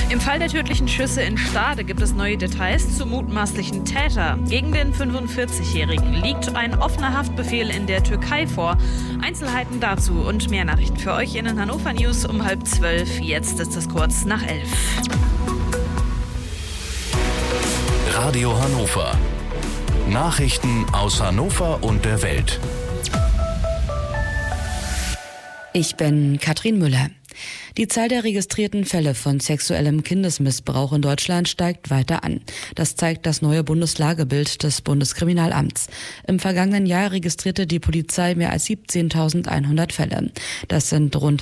Im Fall der tödlichen Schüsse in Stade gibt es neue Details zum mutmaßlichen Täter. Gegen den 45-Jährigen liegt ein offener Haftbefehl in der Türkei vor. Einzelheiten dazu und mehr Nachrichten für euch in den Hannover News um 11:30. Jetzt ist es kurz nach 11. Radio Hannover. Nachrichten aus Hannover und der Welt. Ich bin Katrin Müller. Die Zahl der registrierten Fälle von sexuellem Kindesmissbrauch in Deutschland steigt weiter an. Das zeigt das neue Bundeslagebild des Bundeskriminalamts. Im vergangenen Jahr registrierte die Polizei mehr als 17.100 Fälle. Das sind rund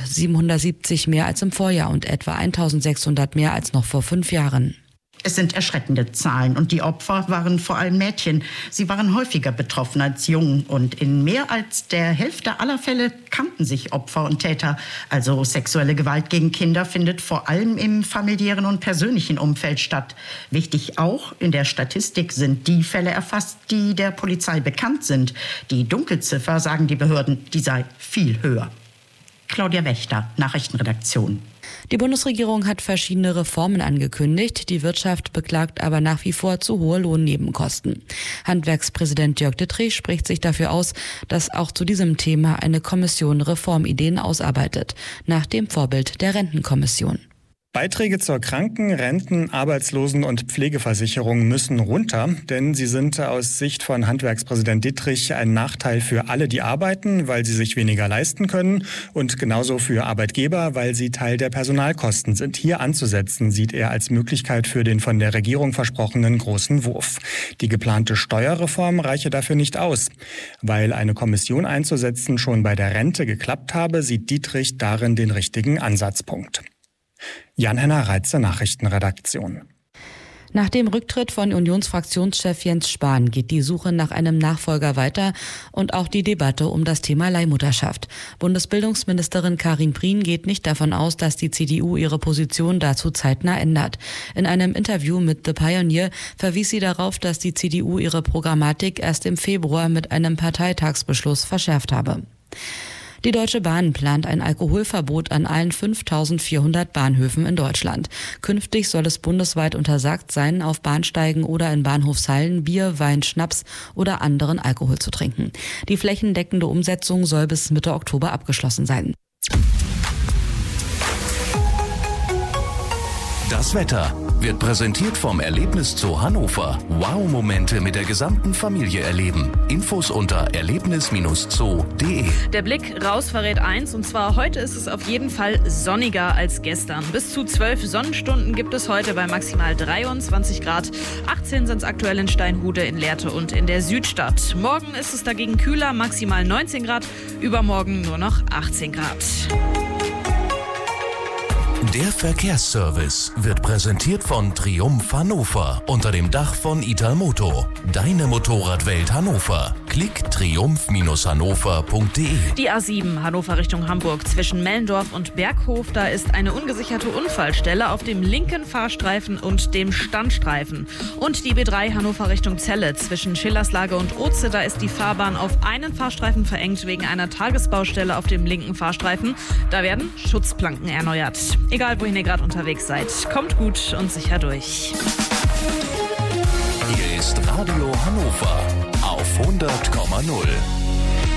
770 mehr als im Vorjahr und etwa 1.600 mehr als noch vor 5 Jahren. Es sind erschreckende Zahlen und die Opfer waren vor allem Mädchen. Sie waren häufiger betroffen als Jungen und in mehr als der Hälfte aller Fälle kannten sich Opfer und Täter. Also sexuelle Gewalt gegen Kinder findet vor allem im familiären und persönlichen Umfeld statt. Wichtig auch, in der Statistik sind die Fälle erfasst, die der Polizei bekannt sind. Die Dunkelziffer, sagen die Behörden, die sei viel höher. Claudia Wächter, Nachrichtenredaktion. Die Bundesregierung hat verschiedene Reformen angekündigt. Die Wirtschaft beklagt aber nach wie vor zu hohe Lohnnebenkosten. Handwerkspräsident Jörg Dittrich spricht sich dafür aus, dass auch zu diesem Thema eine Kommission Reformideen ausarbeitet, nach dem Vorbild der Rentenkommission. Beiträge zur Kranken-, Renten-, Arbeitslosen- und Pflegeversicherung müssen runter, denn sie sind aus Sicht von Handwerkspräsident Dittrich ein Nachteil für alle, die arbeiten, weil sie sich weniger leisten können und genauso für Arbeitgeber, weil sie Teil der Personalkosten sind. Hier anzusetzen, sieht er als Möglichkeit für den von der Regierung versprochenen großen Wurf. Die geplante Steuerreform reiche dafür nicht aus. Weil eine Kommission einzusetzen schon bei der Rente geklappt habe, sieht Dittrich darin den richtigen Ansatzpunkt. Jan-Henner Reitze, Nachrichtenredaktion. Nach dem Rücktritt von Unionsfraktionschef Jens Spahn geht die Suche nach einem Nachfolger weiter und auch die Debatte um das Thema Leihmutterschaft. Bundesbildungsministerin Karin Prien geht nicht davon aus, dass die CDU ihre Position dazu zeitnah ändert. In einem Interview mit The Pioneer verwies sie darauf, dass die CDU ihre Programmatik erst im Februar mit einem Parteitagsbeschluss verschärft habe. Die Deutsche Bahn plant ein Alkoholverbot an allen 5.400 Bahnhöfen in Deutschland. Künftig soll es bundesweit untersagt sein, auf Bahnsteigen oder in Bahnhofshallen Bier, Wein, Schnaps oder anderen Alkohol zu trinken. Die flächendeckende Umsetzung soll bis Mitte Oktober abgeschlossen sein. Das Wetter wird präsentiert vom Erlebniszoo Hannover. Wow-Momente mit der gesamten Familie erleben. Infos unter erlebnis-zoo.de. Der Blick raus verrät eins, und zwar heute ist es auf jeden Fall sonniger als gestern. Bis zu 12 Sonnenstunden gibt es heute bei maximal 23 Grad. 18 sind es aktuell in Steinhude, in Lehrte und in der Südstadt. Morgen ist es dagegen kühler, maximal 19 Grad. Übermorgen nur noch 18 Grad. Der Verkehrsservice wird präsentiert von Triumph Hannover unter dem Dach von Italmoto. Deine Motorradwelt Hannover. Klick triumph-hannover.de. Die A7 Hannover Richtung Hamburg zwischen Mellendorf und Berghof. Da ist eine ungesicherte Unfallstelle auf dem linken Fahrstreifen und dem Standstreifen. Und die B3 Hannover Richtung Celle zwischen Schillerslage und Oze. Da ist die Fahrbahn auf einen Fahrstreifen verengt wegen einer Tagesbaustelle auf dem linken Fahrstreifen. Da werden Schutzplanken erneuert. Egal, wohin ihr gerade unterwegs seid, kommt gut und sicher durch. Hier ist Radio Hannover auf 100,0.